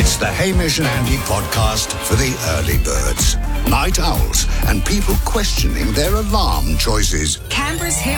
It's the Hamish and Andy podcast for the early birds, night owls, and people questioning their alarm choices. Canberra's Hit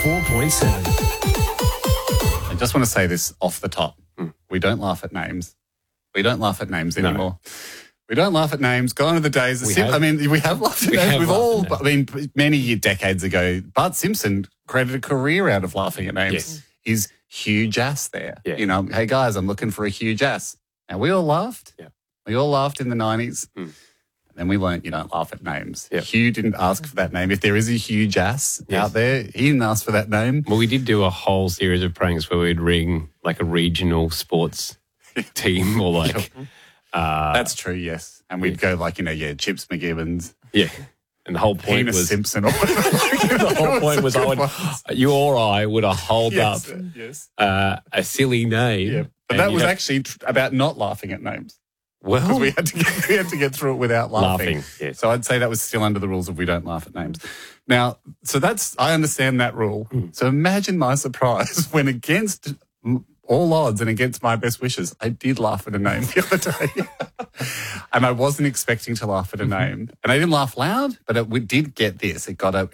104.7. I just want to say this off the top. We don't laugh at names. We don't laugh at names anymore. We don't laugh at names. Gone are the days. We have laughed at names. We've all, many decades ago, Bart Simpson created a career out of laughing at names. Yes. His huge ass there. Yeah. You know, hey guys, I'm looking for a huge ass. And we all laughed. Yeah. We all laughed in the 90s. And then we learned you don't laugh at names. Yeah. Hugh didn't ask for that name. If there is a huge ass out there, he didn't ask for that name. Well, we did do a whole series of pranks where we'd ring like a regional sports team or like... That's true, yes. And we'd go like, Chips McGibbons. Yeah. And the whole point Penis was... Simpson or whatever. The whole point was you or I would have holed yes, up yes. a silly name. Yeah. But that was actually about not laughing at names. Because Well, we had to get through it without laughing. yes. So I'd say that was still under the rules of we don't laugh at names. Now, I understand that rule. So imagine my surprise when against all odds and against my best wishes, I did laugh at a name the other day. And I wasn't expecting to laugh at a name. And I didn't laugh loud, but we did get this. It got a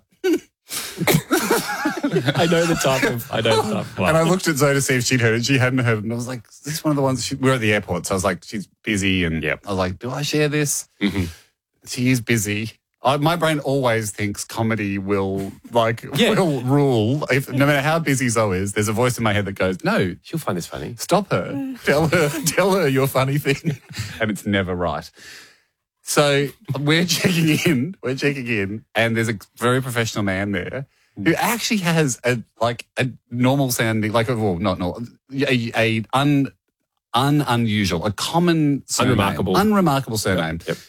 I know the type of... And I looked at Zoe to see if she'd heard it. She hadn't heard it. And I was like, is this one of the ones? We were at the airport. So I was like, she's busy. And I was like, do I share this? She is busy. My brain always thinks comedy will rule. No matter how busy Zoe is, there's a voice in my head that goes, no, She'll find this funny. stop her. Tell her your funny thing. And it's never right. So we're checking in, and there's a very professional man there who actually has a normal sounding, unusual, a common surname, Unremarkable. unremarkable surname. Yep.